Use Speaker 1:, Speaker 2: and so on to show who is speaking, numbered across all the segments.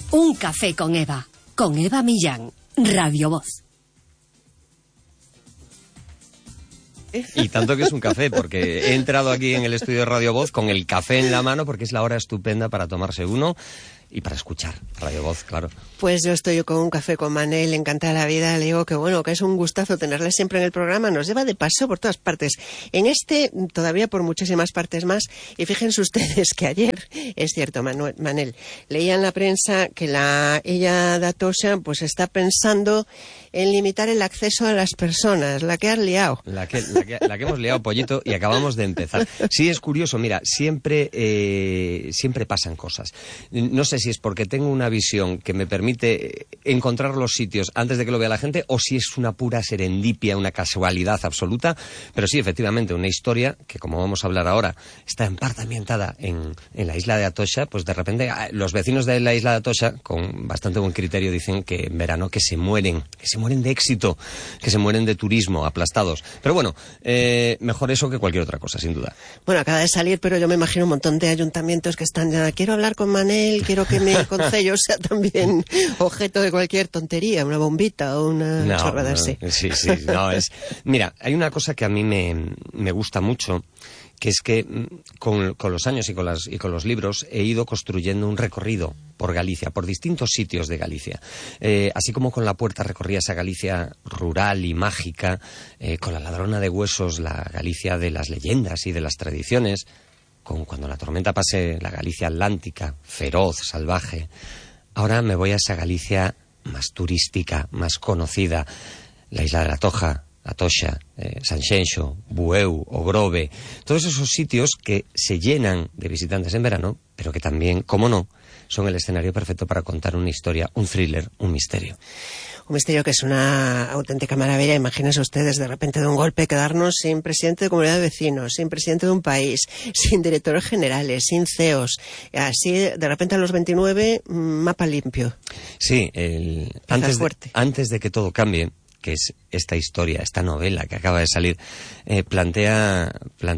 Speaker 1: Un café con Eva Millán, Radio Voz.
Speaker 2: Y tanto que es un café, porque he entrado aquí en el estudio de Radio Voz con el café en la mano, porque es la hora estupenda para tomarse uno y para escuchar Radio Voz, claro.
Speaker 3: Pues yo estoy con un café con Manel, encantada la vida. Le digo que bueno, que es un gustazo tenerle siempre en el programa. Nos lleva de paseo por todas partes. En este, todavía por muchísimas partes más. Y fíjense ustedes que ayer, es cierto, Manel, leía en la prensa que ella, Datosha, pues está pensando en limitar el acceso a las personas. La que has liado.
Speaker 2: La que hemos liado, Pollito, y acabamos de empezar. Sí, es curioso, mira, siempre pasan cosas. No sé si es porque tengo una visión que me permite encontrar los sitios antes de que lo vea la gente, o si es una pura serendipia, una casualidad absoluta, pero sí, efectivamente, una historia que, como vamos a hablar ahora, está en parte ambientada en la isla de Atosha. Pues de repente los vecinos de la isla de Atosha, con bastante buen criterio, dicen que en verano que se mueren de éxito, que se mueren de turismo, aplastados. Pero bueno, mejor eso que cualquier otra cosa, sin duda.
Speaker 3: Bueno, acaba de salir, pero yo me imagino un montón de ayuntamientos que están ya, quiero hablar con Manel, quiero que mi concello sea también objeto de cualquier tontería, una bombita o una chorrada así.
Speaker 2: Sí, no, mira, hay una cosa que a mí me gusta mucho, que es que con los años y con los libros he ido construyendo un recorrido por Galicia, por distintos sitios de Galicia. Así como con La Puerta recorría esa Galicia rural y mágica, con La Ladrona de Huesos, la Galicia de las leyendas y de las tradiciones, con Cuando la tormenta pase, la Galicia atlántica, feroz, salvaje. Ahora me voy a esa Galicia más turística, más conocida, la isla de la Toja, Atosha, Sanxenxo, Bueu, Ogrove, todos esos sitios que se llenan de visitantes en verano, pero que también, como no, son el escenario perfecto para contar una historia, un thriller, un misterio.
Speaker 3: Un misterio que es una auténtica maravilla. Imagínense ustedes de repente de un golpe quedarnos sin presidente de comunidad de vecinos, sin presidente de un país, sin directores generales, sin CEOs. Así, de repente a los 29, mapa limpio.
Speaker 2: Sí, antes de que todo cambie, que es esta historia, esta novela que acaba de salir, plantea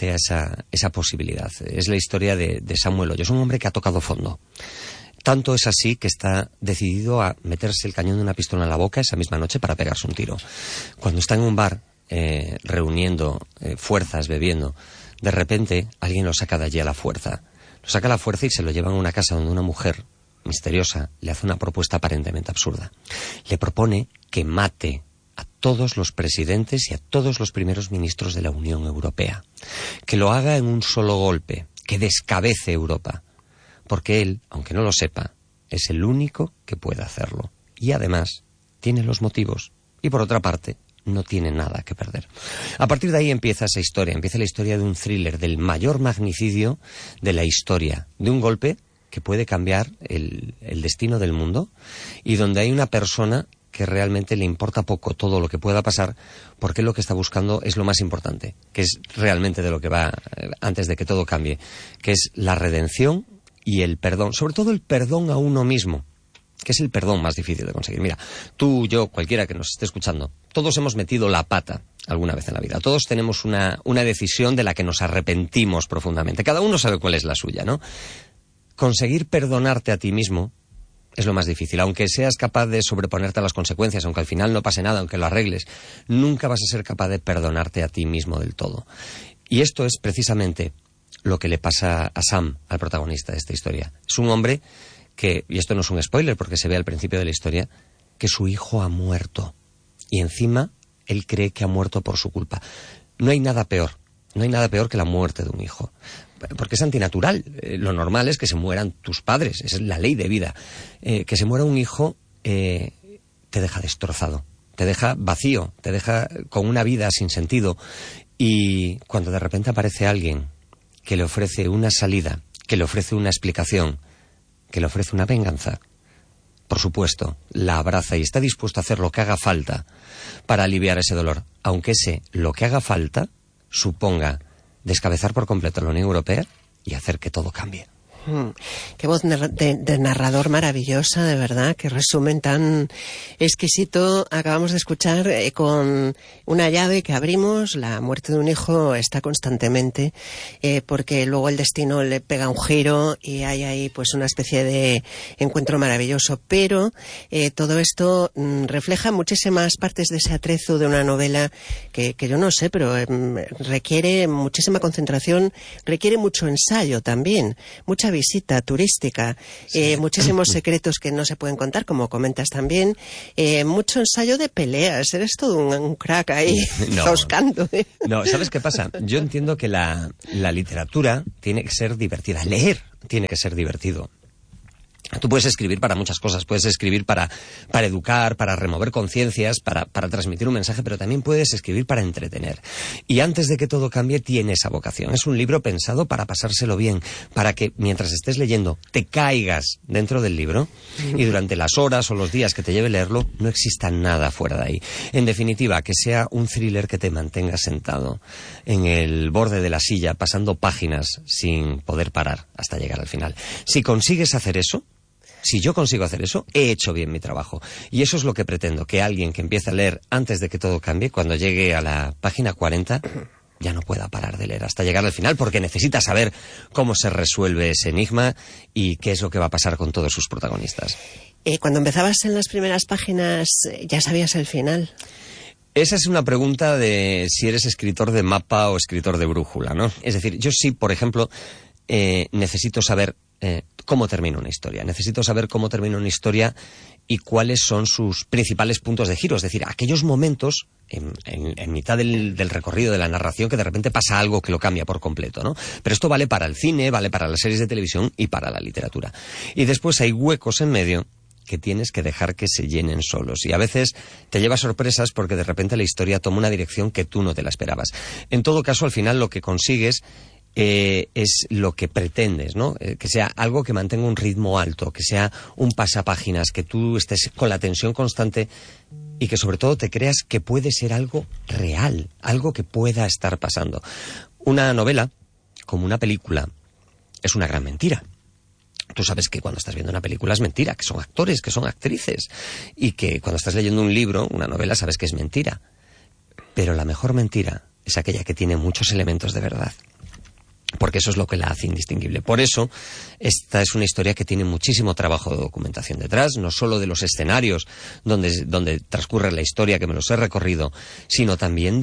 Speaker 2: esa posibilidad. Es la historia de Samuel Hoyos, un hombre que ha tocado fondo. Tanto es así que está decidido a meterse el cañón de una pistola en la boca esa misma noche para pegarse un tiro. Cuando está en un bar, reuniendo fuerzas, bebiendo, de repente alguien lo saca de allí a la fuerza. Lo saca a la fuerza y se lo llevan a una casa donde una mujer misteriosa le hace una propuesta aparentemente absurda. Le propone que mate a todos los presidentes y a todos los primeros ministros de la Unión Europea. Que lo haga en un solo golpe, que descabece Europa. Porque él, aunque no lo sepa, es el único que puede hacerlo. Y además, tiene los motivos. Y por otra parte, no tiene nada que perder. A partir de ahí empieza esa historia. Empieza la historia de un thriller, del mayor magnicidio de la historia. De un golpe que puede cambiar el destino del mundo. Y donde hay una persona que realmente le importa poco todo lo que pueda pasar, porque lo que está buscando es lo más importante, que es realmente de lo que va antes de que todo cambie, que es la redención y el perdón, sobre todo el perdón a uno mismo, que es el perdón más difícil de conseguir. Mira, tú, yo, cualquiera que nos esté escuchando, todos hemos metido la pata alguna vez en la vida. Todos tenemos una decisión de la que nos arrepentimos profundamente. Cada uno sabe cuál es la suya, ¿no? Conseguir perdonarte a ti mismo es lo más difícil. Aunque seas capaz de sobreponerte a las consecuencias, aunque al final no pase nada, aunque lo arregles, nunca vas a ser capaz de perdonarte a ti mismo del todo. Y esto es precisamente lo que le pasa a Sam, al protagonista de esta historia. Es un hombre que, y esto no es un spoiler porque se ve al principio de la historia, que su hijo ha muerto. Y encima, él cree que ha muerto por su culpa. No hay nada peor que la muerte de un hijo. Porque es antinatural. Lo normal es que se mueran tus padres. Esa es la ley de vida. Que se muera un hijo te deja destrozado, te deja vacío, te deja con una vida sin sentido. Y cuando de repente aparece alguien que le ofrece una salida, que le ofrece una explicación, que le ofrece una venganza, por supuesto, la abraza y está dispuesto a hacer lo que haga falta para aliviar ese dolor, aunque lo que haga falta suponga descabezar por completo la Unión Europea y hacer que todo cambie.
Speaker 3: Qué voz de narrador maravillosa, de verdad, qué resumen tan exquisito acabamos de escuchar con una llave que abrimos. La muerte de un hijo está constantemente porque luego el destino le pega un giro y hay ahí pues una especie de encuentro maravilloso, pero todo esto refleja muchísimas partes de ese atrezo de una novela que yo no sé, pero requiere muchísima concentración, requiere mucho ensayo también, mucha visita turística, muchísimos secretos que no se pueden contar, como comentas también, mucho ensayo de peleas. Eres todo un crack ahí, zoscando.
Speaker 2: No, ¿sabes qué pasa? Yo entiendo que la literatura tiene que ser divertida, leer tiene que ser divertido. Tú puedes escribir para muchas cosas, puedes escribir para educar, para remover conciencias, para transmitir un mensaje, pero también puedes escribir para entretener. Y antes de que todo cambie, tiene esa vocación. Es un libro pensado para pasárselo bien, para que mientras estés leyendo te caigas dentro del libro y durante las horas o los días que te lleve leerlo no exista nada fuera de ahí. En definitiva, que sea un thriller que te mantenga sentado en el borde de la silla, pasando páginas sin poder parar hasta llegar al final. Si consigues hacer eso, si yo consigo hacer eso, he hecho bien mi trabajo. Y eso es lo que pretendo, que alguien que empiece a leer antes de que todo cambie, cuando llegue a la página 40, ya no pueda parar de leer hasta llegar al final, porque necesita saber cómo se resuelve ese enigma y qué es lo que va a pasar con todos sus protagonistas.
Speaker 3: Cuando empezabas en las primeras páginas, ¿ya sabías el final?
Speaker 2: Esa es una pregunta de si eres escritor de mapa o escritor de brújula, ¿no? Es decir, yo sí, por ejemplo, necesito saber cómo termina una historia. Necesito saber cómo termina una historia y cuáles son sus principales puntos de giro. Es decir, aquellos momentos en mitad del recorrido de la narración que de repente pasa algo que lo cambia por completo, ¿no? Pero esto vale para el cine, vale para las series de televisión y para la literatura. Y después hay huecos en medio que tienes que dejar que se llenen solos. Y a veces te lleva sorpresas porque de repente la historia toma una dirección que tú no te la esperabas. En todo caso, al final lo que consigues es lo que pretendes, ¿no? Que sea algo que mantenga un ritmo alto, que sea un pasapáginas, que tú estés con la tensión constante y que sobre todo te creas que puede ser algo real, algo que pueda estar pasando. Una novela, como una película, es una gran mentira. Tú sabes que cuando estás viendo una película es mentira, que son actores, que son actrices, y que cuando estás leyendo un libro, una novela, sabes que es mentira. Pero la mejor mentira es aquella que tiene muchos elementos de verdad. Porque eso es lo que la hace indistinguible. Por eso, esta es una historia que tiene muchísimo trabajo de documentación detrás, no solo de los escenarios donde transcurre la historia, que me los he recorrido, sino también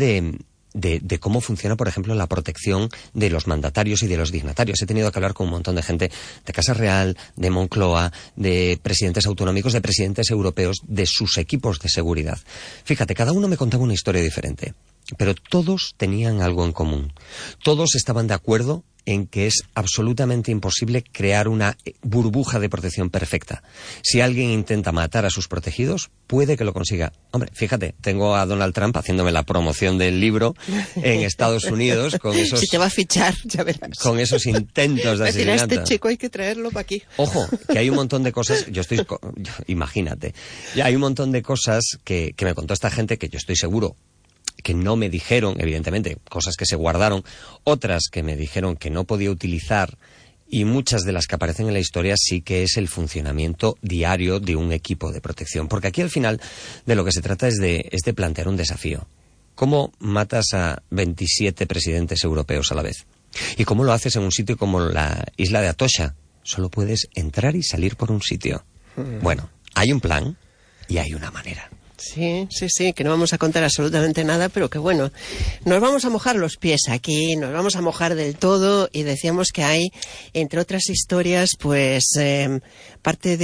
Speaker 2: de cómo funciona, por ejemplo, la protección de los mandatarios y de los dignatarios. He tenido que hablar con un montón de gente de Casa Real, de Moncloa, de presidentes autonómicos, de presidentes europeos, de sus equipos de seguridad. Fíjate, cada uno me contaba una historia diferente. Pero todos tenían algo en común. Todos estaban de acuerdo en que es absolutamente imposible crear una burbuja de protección perfecta. Si alguien intenta matar a sus protegidos, puede que lo consiga. Hombre, fíjate, tengo a Donald Trump haciéndome la promoción del libro en Estados Unidos con esos...
Speaker 3: Si te va a fichar, ya verás.
Speaker 2: Con esos intentos de asesinato.
Speaker 3: Este chico hay que traerlo para aquí.
Speaker 2: Ojo, que hay un montón de cosas... Imagínate. Hay un montón de cosas que me contó esta gente que yo estoy seguro que no me dijeron, evidentemente, cosas que se guardaron, otras que me dijeron que no podía utilizar, y muchas de las que aparecen en la historia sí que es el funcionamiento diario de un equipo de protección. Porque aquí al final de lo que se trata es de plantear un desafío. ¿Cómo matas a 27 presidentes europeos a la vez? ¿Y cómo lo haces en un sitio como la isla de Atocha? Solo puedes entrar y salir por un sitio. Bueno, hay un plan y hay una manera.
Speaker 3: Sí, que no vamos a contar absolutamente nada, pero que bueno, nos vamos a mojar los pies aquí, nos vamos a mojar del todo, y decíamos que hay, entre otras historias, pues parte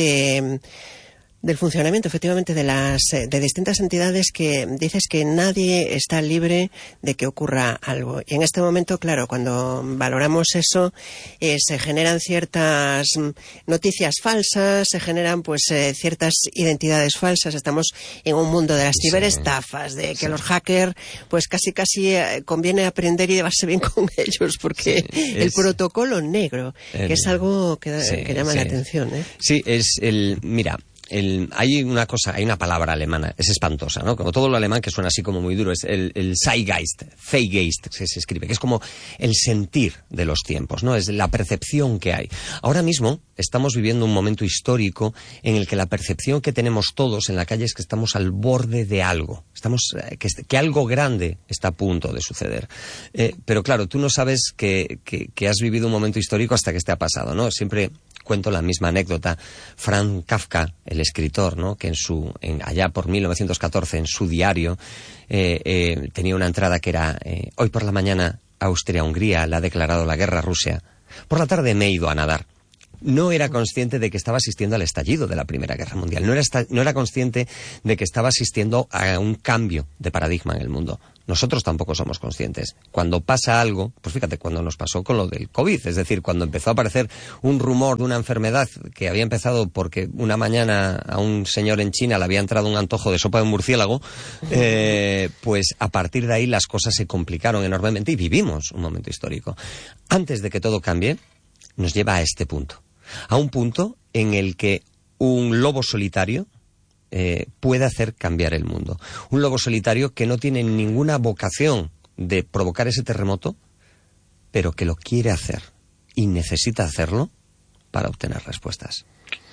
Speaker 3: del funcionamiento, efectivamente, de distintas entidades que dices que nadie está libre de que ocurra algo. Y en este momento, claro, cuando valoramos eso, se generan ciertas noticias falsas, se generan pues ciertas identidades falsas. Estamos en un mundo de las ciberestafas, de que los hackers, pues casi conviene aprender y llevarse bien con ellos, porque el protocolo negro, que es algo que llama la atención, ¿eh?
Speaker 2: Sí, mira, hay una palabra alemana, es espantosa, ¿no? Como todo lo alemán que suena así como muy duro, es el Zeitgeist, que se escribe, que es como el sentir de los tiempos, ¿no? Es la percepción que hay. Ahora mismo estamos viviendo un momento histórico en el que la percepción que tenemos todos en la calle es que estamos al borde de algo, que algo grande está a punto de suceder. Pero claro, tú no sabes que has vivido un momento histórico hasta que te ha pasado, ¿no? Siempre cuento la misma anécdota. Franz Kafka, el escritor, ¿no? Que allá por 1914 en su diario tenía una entrada que era hoy por la mañana Austria-Hungría le ha declarado la guerra a Rusia. Por la tarde me he ido a nadar. No era consciente de que estaba asistiendo al estallido de la Primera Guerra Mundial. No era consciente de que estaba asistiendo a un cambio de paradigma en el mundo. Nosotros tampoco somos conscientes. Cuando pasa algo, pues fíjate, cuando nos pasó con lo del COVID, es decir, cuando empezó a aparecer un rumor de una enfermedad que había empezado porque una mañana a un señor en China le había entrado un antojo de sopa de murciélago, pues a partir de ahí las cosas se complicaron enormemente y vivimos un momento histórico. Antes de que todo cambie, nos lleva a este punto. A un punto en el que un lobo solitario puede hacer cambiar el mundo. Un lobo solitario que no tiene ninguna vocación de provocar ese terremoto, pero que lo quiere hacer y necesita hacerlo para obtener respuestas.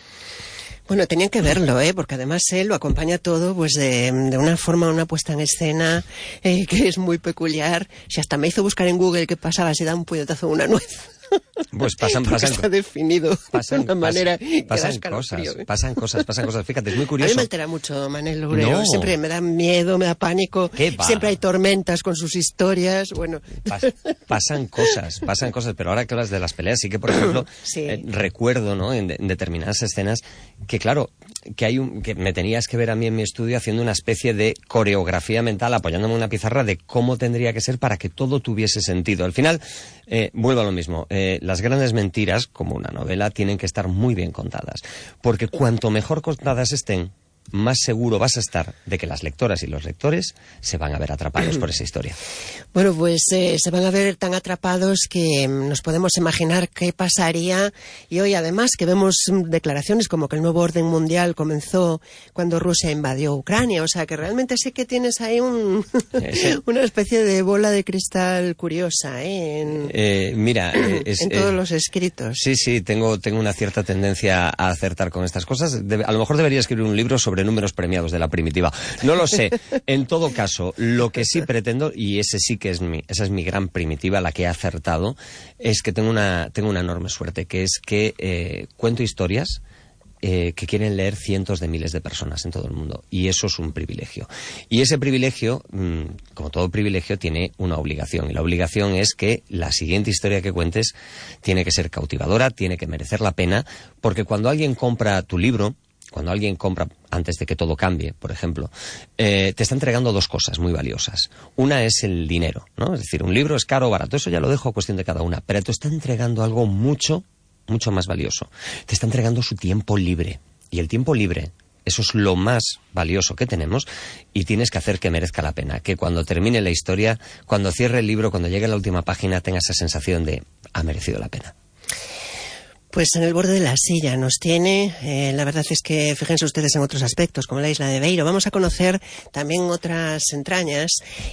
Speaker 3: Bueno, tenían que verlo, porque además él lo acompaña todo pues de una forma, una puesta en escena que es muy peculiar. Si hasta me hizo buscar en Google qué pasaba si da un puñetazo a una nuez.
Speaker 2: Pues pasan
Speaker 3: está definido de una manera
Speaker 2: pasan cosas. Fíjate, es muy curioso.
Speaker 3: A mí me altera mucho Manel Obrero. Siempre me da miedo, me da pánico. Siempre hay tormentas con sus historias. Bueno,
Speaker 2: pasan cosas. Pero ahora que hablas de las peleas, sí que, por ejemplo, recuerdo, ¿no? En determinadas escenas que, claro, que me tenías que ver a mí en mi estudio haciendo una especie de coreografía mental, apoyándome en una pizarra de cómo tendría que ser para que todo tuviese sentido. Al final, vuelvo a lo mismo. Las grandes mentiras, como una novela, tienen que estar muy bien contadas. Porque cuanto mejor contadas estén, más seguro vas a estar de que las lectoras y los lectores se van a ver atrapados por esa historia.
Speaker 3: Bueno, pues se van a ver tan atrapados que nos podemos imaginar qué pasaría. Y hoy, además, que vemos declaraciones como que el nuevo orden mundial comenzó cuando Rusia invadió Ucrania. O sea, que realmente sí que tienes ahí una especie de bola de cristal curiosa,
Speaker 2: mira,
Speaker 3: en todos los escritos.
Speaker 2: Sí, tengo una cierta tendencia a acertar con estas cosas. A lo mejor debería escribir un libro sobre números premiados de la primitiva. No lo sé. En todo caso, lo que sí pretendo, y esa es mi gran primitiva, la que he acertado, es que tengo una enorme suerte, que es que cuento historias que quieren leer cientos de miles de personas en todo el mundo. Y eso es un privilegio. Y ese privilegio, como todo privilegio, tiene una obligación. Y la obligación es que la siguiente historia que cuentes tiene que ser cautivadora, tiene que merecer la pena, porque cuando alguien compra tu libro, cuando alguien compra antes de que todo cambie, por ejemplo, te está entregando dos cosas muy valiosas. Una es el dinero, ¿no? Es decir, un libro es caro o barato, eso ya lo dejo a cuestión de cada una, pero te está entregando algo mucho más valioso. Te está entregando su tiempo libre. Y el tiempo libre, eso es lo más valioso que tenemos y tienes que hacer que merezca la pena. Que cuando termine la historia, cuando cierre el libro, cuando llegue a la última página, tenga esa sensación de ha merecido la pena.
Speaker 3: Pues en el borde de la silla nos tiene, la verdad es que fíjense ustedes en otros aspectos, como la isla de Beiro. Vamos a conocer también otras entrañas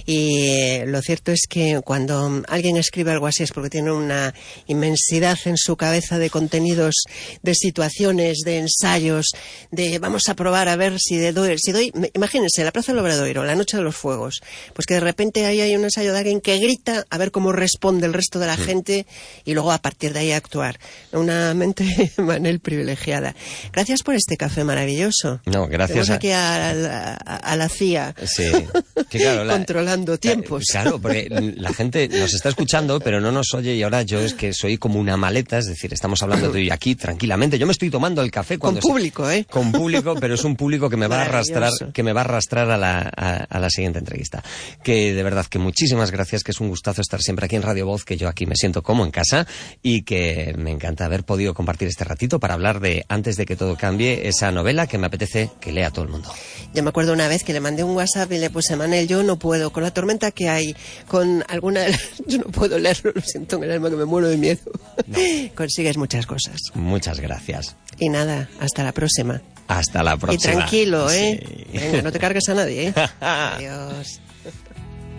Speaker 3: y lo cierto es que cuando alguien escribe algo así es porque tiene una inmensidad en su cabeza de contenidos, de situaciones, de ensayos, de vamos a probar a ver si doy, imagínense, la Plaza del Obradoiro, la Noche de los Fuegos, pues que de repente ahí hay un ensayo de alguien que grita a ver cómo responde el resto de la gente y luego a partir de ahí actuar. Una mente, Manel, privilegiada. Gracias por este café maravilloso.
Speaker 2: No, gracias.
Speaker 3: Tenemos aquí a la CIA.
Speaker 2: Sí, claro,
Speaker 3: controlando tiempos.
Speaker 2: Claro, porque la gente nos está escuchando, pero no nos oye y ahora yo es que soy como una maleta, es decir, estamos hablando de aquí tranquilamente. Yo me estoy tomando el café cuando...
Speaker 3: Con público,
Speaker 2: Con público, pero es un público que me va a arrastrar a la siguiente entrevista. Que de verdad que muchísimas gracias, que es un gustazo estar siempre aquí en Radio Voz, que yo aquí me siento como en casa y que me encanta haber podido compartir este ratito para hablar de Antes de que todo cambie, esa novela que me apetece que lea todo el mundo.
Speaker 3: Yo me acuerdo una vez que le mandé un WhatsApp y le puse, Manel, yo no puedo, con la tormenta que hay, con alguna... yo no puedo leerlo, lo siento en el alma que me muero de miedo. No. Consigues muchas cosas.
Speaker 2: Muchas gracias.
Speaker 3: Y nada, hasta la próxima.
Speaker 2: Hasta la próxima.
Speaker 3: Y tranquilo, ¿eh?
Speaker 2: Sí.
Speaker 3: Venga, no te cargues a nadie, ¿eh? Adiós.